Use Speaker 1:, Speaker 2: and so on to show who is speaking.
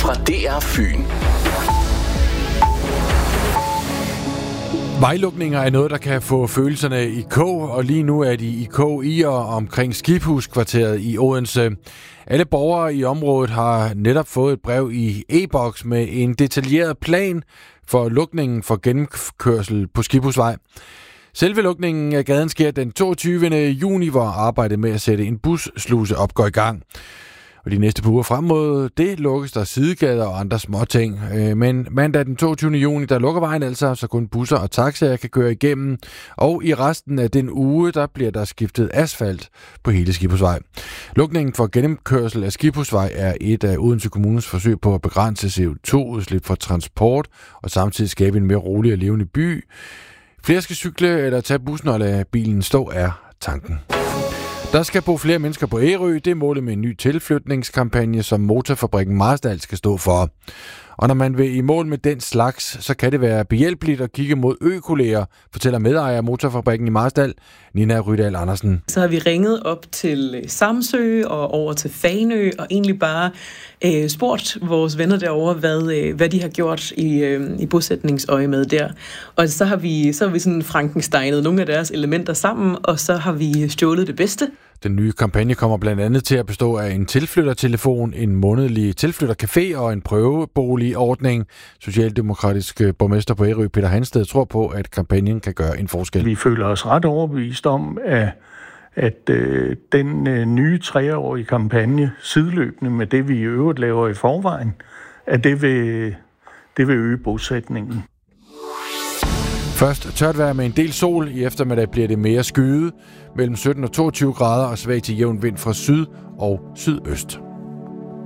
Speaker 1: fra DR Fyn.
Speaker 2: Vejlukninger er noget, der kan få følelserne i kog, og lige nu er de i kog i og omkring Skibhuskvarteret i Odense. Alle borgere i området har netop fået et brev i e-boks med en detaljeret plan for lukningen for gennemkørsel på Skibhusvej. Selve lukningen af gaden sker den 22. juni, hvor arbejdet med at sætte en bussluse op går i gang. Og de næste par uger frem mod det lukkes der sidegader og andre småting. Men mandag den 22. juni, der lukker vejen altså, så kun busser og taxaer kan køre igennem. Og i resten af den uge, der bliver der skiftet asfalt på hele Skibhusvej. Lukningen for gennemkørsel af Skibhusvej er et af Odense Kommunes forsøg på at begrænse CO2-udslip fra transport og samtidig skabe en mere rolig og levende by. Flere skal cykle eller tage bussen og lade bilen stå er tanken. Der skal bo flere mennesker på Ærø. Det er målet med en ny tilflytningskampagne, som motorfabrikken Marstal skal stå for. Og når man vil i mål med den slags, så kan det være behjælpeligt at kigge mod økolleger, fortæller medejer af motorfabrikken i Marstal, Nina Rydahl Andersen.
Speaker 3: Så har vi ringet op til Samsø og over til Fanø og egentlig bare spurgt vores venner derovre, hvad de har gjort i bosætningsøje med der. Og så har vi sådan Frankensteinet nogle af deres elementer sammen, og så har vi stjålet det bedste.
Speaker 2: Den nye kampagne kommer blandt andet til at bestå af en tilflyttertelefon, en månedlig tilflyttercafé og en prøveboligordning. Socialdemokratisk borgmester på Ærø, Peter Hansted, tror på, at kampagnen kan gøre en forskel.
Speaker 4: Vi føler os ret overbevist om, at den nye 3-årige kampagne, sideløbende med det, vi i øvrigt laver i forvejen, at det vil øge bosætningen.
Speaker 2: Først tørt vejr med en del sol. I eftermiddag bliver det mere skyet mellem 17 og 22 grader og svag til jævn vind fra syd og sydøst.